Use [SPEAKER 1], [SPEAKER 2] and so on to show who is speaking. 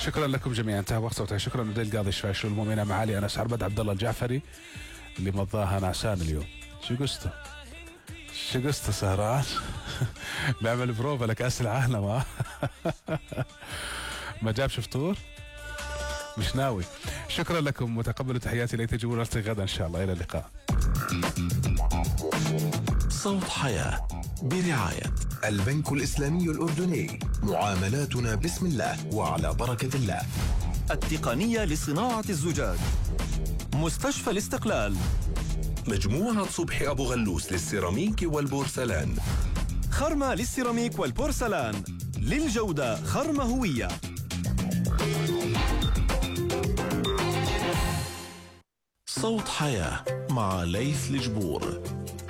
[SPEAKER 1] شكرا لكم جميعا. انتهى وقت صوتها. شكرا لدي القاضي الشفايش والمؤمنة معالي أنس عربد عبد الله الجعفري اللي مضاها نعسان اليوم. شو قصته سهران بعمل بروفا لكأس العالم ما جابش فطور مش ناوي. شكرا لكم وتقبلوا تحياتي ليت جمهور غدا إن شاء الله. إلى اللقاء.
[SPEAKER 2] صوت حياة برعاية
[SPEAKER 3] البنك الإسلامي الأردني. معاملاتنا بسم الله وعلى بركة الله.
[SPEAKER 2] التقنية لصناعة الزجاج. مستشفى الاستقلال.
[SPEAKER 4] مجموعة صبحي أبو غلوس للسيراميك والبورسلان.
[SPEAKER 2] خرمة للسيراميك والبورسلان، للجودة خرمة هوية. صوت حياة مع ليث الجبور.